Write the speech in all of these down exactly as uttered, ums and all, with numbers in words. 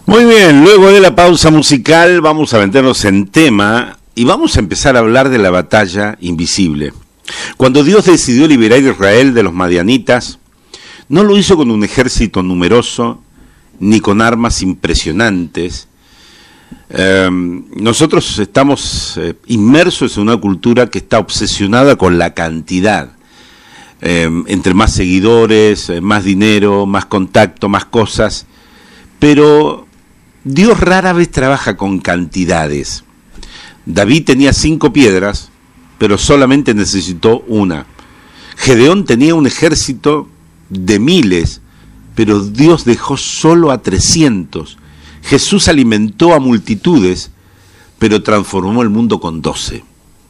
Muy bien, luego de la pausa musical vamos a meternos en tema y vamos a empezar a hablar de la batalla invisible. Cuando Dios decidió liberar a Israel de los madianitas, no lo hizo con un ejército numeroso ni con armas impresionantes. Eh, nosotros estamos eh, inmersos en una cultura que está obsesionada con la cantidad. Eh, entre más seguidores, eh, más dinero, más contacto, más cosas. Pero Dios rara vez trabaja con cantidades. David tenía cinco piedras, pero solamente necesitó una. Gedeón tenía un ejército de miles, pero Dios dejó solo a trescientos. Jesús alimentó a multitudes, pero transformó el mundo con doce.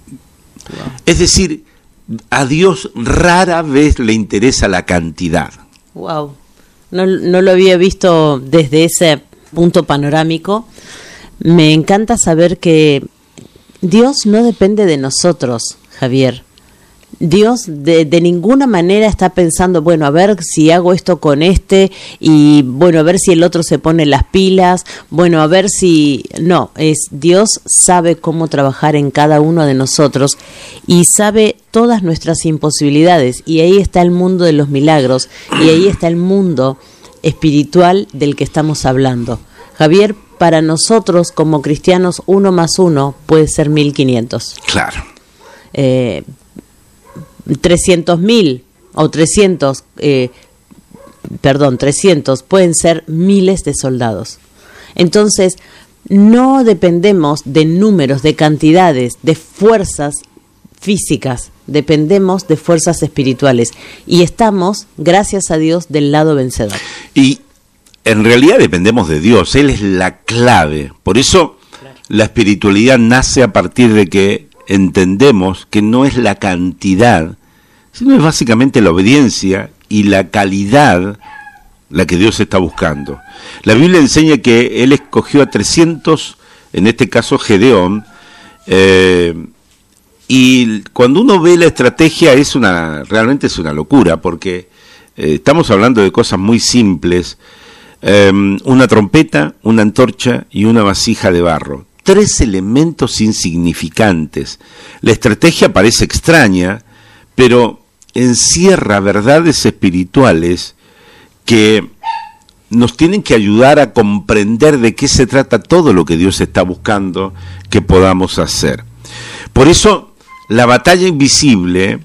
Wow. Es decir, a Dios rara vez le interesa la cantidad. Wow, no, no lo había visto desde ese punto panorámico. Me encanta saber que Dios no depende de nosotros, Javier. Dios de, de ninguna manera está pensando, bueno, a ver si hago esto con este y bueno, a ver si el otro se pone las pilas, bueno, a ver si... No, es Dios sabe cómo trabajar en cada uno de nosotros y sabe todas nuestras imposibilidades, y ahí está el mundo de los milagros y ahí está el mundo espiritual del que estamos hablando. Javier, para nosotros como cristianos uno más uno puede ser mil quinientos. Claro. Eh... trescientos mil o trescientos, eh, perdón, trescientos pueden ser miles de soldados. Entonces, no dependemos de números, de cantidades, de fuerzas físicas, dependemos de fuerzas espirituales y estamos, gracias a Dios, del lado vencedor. Y en realidad dependemos de Dios, Él es la clave. Por eso claro, la espiritualidad nace a partir de que entendemos que no es la cantidad, sino es básicamente la obediencia y la calidad la que Dios está buscando. La Biblia enseña que Él escogió a trescientos, en este caso Gedeón, eh, y cuando uno ve la estrategia es una, realmente es una locura, porque eh, estamos hablando de cosas muy simples, eh, una trompeta, una antorcha y una vasija de barro. Tres elementos insignificantes. La estrategia parece extraña, pero encierra verdades espirituales que nos tienen que ayudar a comprender de qué se trata todo lo que Dios está buscando que podamos hacer. Por eso, la batalla invisible,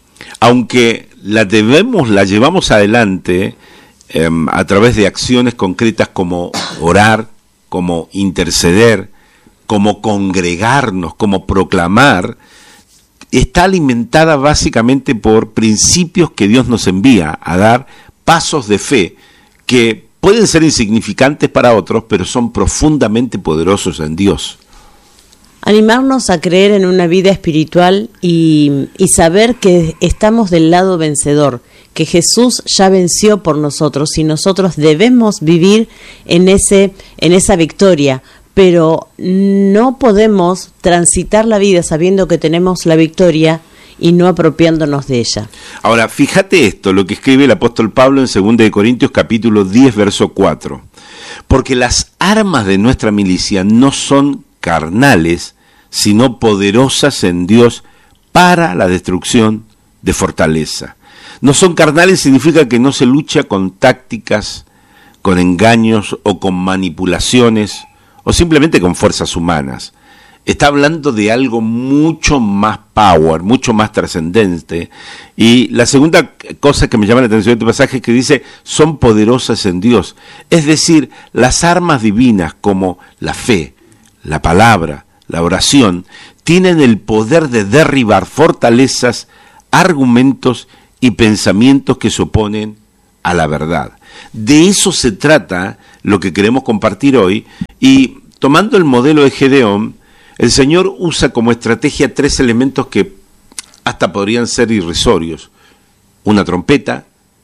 aunque la debemos, la llevamos adelante eh, a través de acciones concretas como orar, como interceder, como congregarnos, como proclamar, está alimentada básicamente por principios que Dios nos envía a dar, pasos de fe que pueden ser insignificantes para otros, pero son profundamente poderosos en Dios. Animarnos a creer en una vida espiritual y, y saber que estamos del lado vencedor, que Jesús ya venció por nosotros y nosotros debemos vivir en ese, en esa victoria. Pero no podemos transitar la vida sabiendo que tenemos la victoria y no apropiándonos de ella. Ahora, fíjate esto, lo que escribe el apóstol Pablo en segunda de Corintios capítulo diez, verso cuatro. Porque las armas de nuestra milicia no son carnales, sino poderosas en Dios para la destrucción de fortaleza. No son carnales significa que no se lucha con tácticas, con engaños o con manipulaciones, o simplemente con fuerzas humanas. Está hablando de algo mucho más power, mucho más trascendente. Y la segunda cosa que me llama la atención de este pasaje es que dice, son poderosas en Dios. Es decir, las armas divinas como la fe, la palabra, la oración, tienen el poder de derribar fortalezas, argumentos y pensamientos que se oponen a la verdad. De eso se trata lo que queremos compartir hoy, y tomando el modelo de Gedeón, el Señor usa como estrategia tres elementos que hasta podrían ser irrisorios: una trompeta,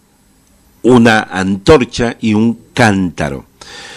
una antorcha y un cántaro.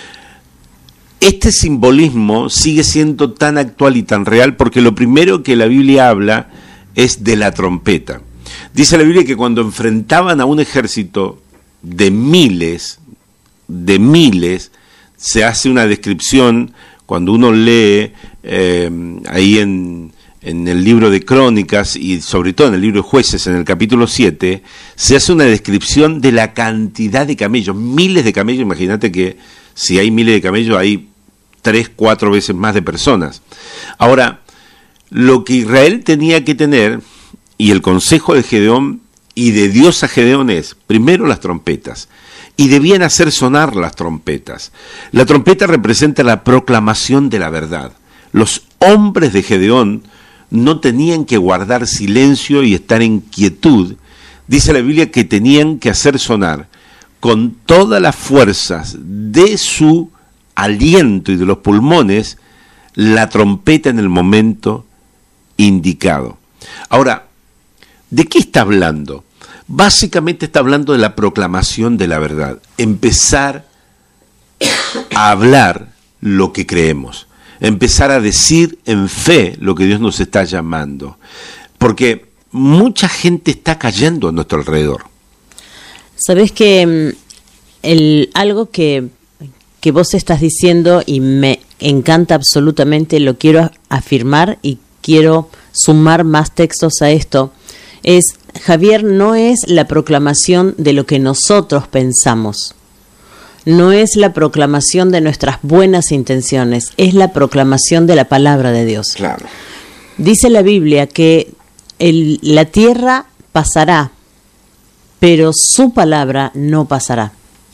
Este simbolismo sigue siendo tan actual y tan real porque lo primero que la Biblia habla es de la trompeta. Dice la Biblia que cuando enfrentaban a un ejército de miles, de miles, se hace una descripción, cuando uno lee eh, ahí en, en el libro de Crónicas y sobre todo en el libro de Jueces, en el capítulo siete, se hace una descripción de la cantidad de camellos, miles de camellos. Imagínate que si hay miles de camellos hay tres, cuatro veces más de personas. Ahora, lo que Israel tenía que tener, y el consejo de Gedeón y de Dios a Gedeón es, primero las trompetas, y debían hacer sonar las trompetas. La trompeta representa la proclamación de la verdad. Los hombres de Gedeón no tenían que guardar silencio y estar en quietud. Dice la Biblia que tenían que hacer sonar con todas las fuerzas de su aliento y de los pulmones la trompeta en el momento indicado. Ahora, ¿de qué está hablando? Básicamente está hablando de la proclamación de la verdad, empezar a hablar lo que creemos, empezar a decir en fe lo que Dios nos está llamando, porque mucha gente está cayendo a nuestro alrededor. Sabés que el, algo que, que vos estás diciendo y me encanta absolutamente, lo quiero afirmar y quiero sumar más textos a esto, es, Javier, no es la proclamación de lo que nosotros pensamos, no es la proclamación de nuestras buenas intenciones, es la proclamación de la palabra de Dios. Claro. Dice la Biblia que el, la tierra pasará, pero su palabra no pasará.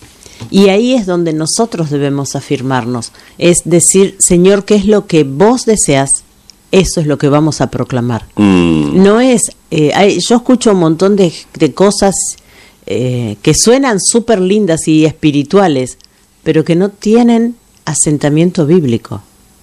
Y ahí es donde nosotros debemos afirmarnos, es decir, Señor, ¿qué es lo que vos deseas? Eso es lo que vamos a proclamar. Mm. No es, eh, hay, yo escucho un montón de, de cosas eh, que suenan súper lindas y espirituales, pero que no tienen asentamiento bíblico.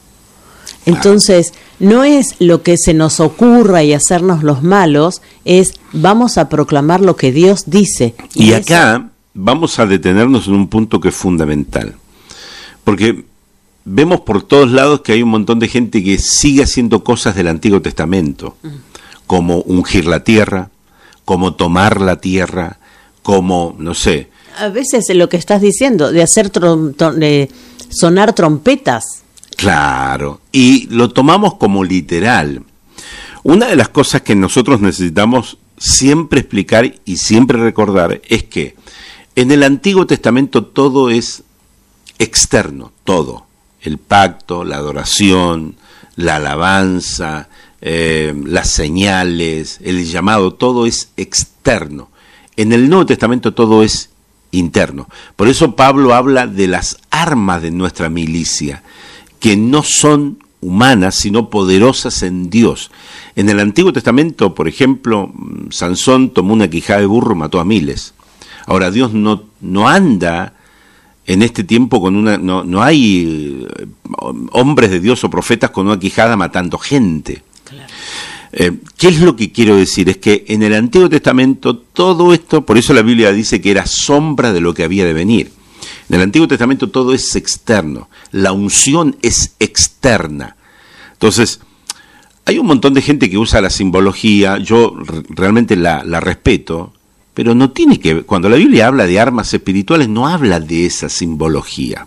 Entonces, no es lo que se nos ocurra y hacernos los malos, es vamos a proclamar lo que Dios dice. Y, y acá eso, vamos a detenernos en un punto que es fundamental, porque vemos por todos lados que hay un montón de gente que sigue haciendo cosas del Antiguo Testamento, uh-huh. como ungir la tierra, como tomar la tierra, como, no sé. A veces lo que estás diciendo, de hacer trom- trom- de sonar trompetas. Claro, y lo tomamos como literal. Una de las cosas que nosotros necesitamos siempre explicar y siempre recordar es que en el Antiguo Testamento todo es externo, todo. El pacto, la adoración, la alabanza, eh, las señales, el llamado, todo es externo. En el Nuevo Testamento todo es interno. Por eso Pablo habla de las armas de nuestra milicia, que no son humanas, sino poderosas en Dios. En el Antiguo Testamento, por ejemplo, Sansón tomó una quijada de burro y mató a miles. Ahora, Dios no, no anda en este tiempo con una, no, no hay eh, hombres de Dios o profetas con una quijada matando gente. Claro. Eh, ¿Qué es lo que quiero decir? Es que en el Antiguo Testamento todo esto, por eso la Biblia dice que era sombra de lo que había de venir. En el Antiguo Testamento todo es externo, la unción es externa. Entonces, hay un montón de gente que usa la simbología, yo r- realmente la, la respeto, pero no tiene que ver, cuando la Biblia habla de armas espirituales, no habla de esa simbología.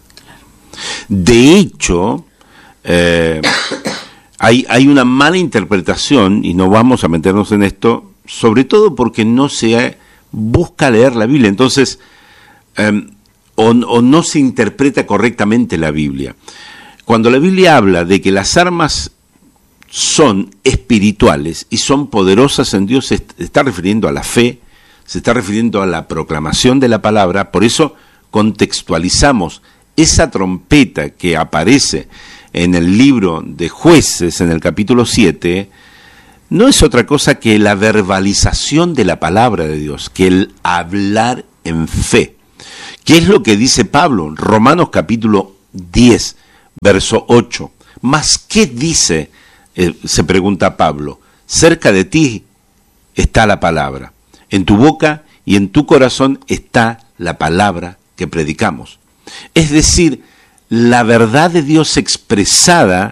De hecho, eh, hay, hay una mala interpretación, y no vamos a meternos en esto, sobre todo porque no se busca leer la Biblia, entonces, eh, o, o no se interpreta correctamente la Biblia. Cuando la Biblia habla de que las armas son espirituales y son poderosas en Dios, se está refiriendo a la fe, se está refiriendo a la proclamación de la palabra. Por eso contextualizamos esa trompeta que aparece en el libro de Jueces, en el capítulo siete, no es otra cosa que la verbalización de la palabra de Dios, que el hablar en fe. ¿Qué es lo que dice Pablo? Romanos capítulo diez, verso ocho. ¿Mas qué dice? Eh, se pregunta Pablo. Cerca de ti está la palabra. En tu boca y en tu corazón está la palabra que predicamos. Es decir, la verdad de Dios expresada